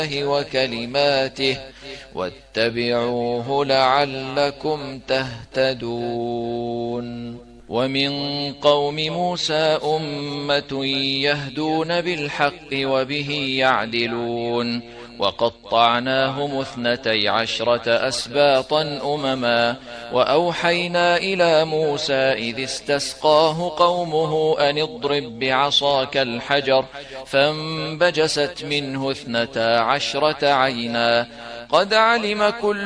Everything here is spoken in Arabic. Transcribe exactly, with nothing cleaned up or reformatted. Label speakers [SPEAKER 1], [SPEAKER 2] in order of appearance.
[SPEAKER 1] وكلماته واتبعوه لعلكم تهتدون. ومن قوم موسى أمة يهدون بالحق وبه يعدلون وقطعناهم اثنتي عشرة أسباطا أمما وأوحينا إلى موسى إذ استسقاه قومه أن اضرب بعصاك الحجر فانبجست منه اثنتا عشرة عينا قد علم كل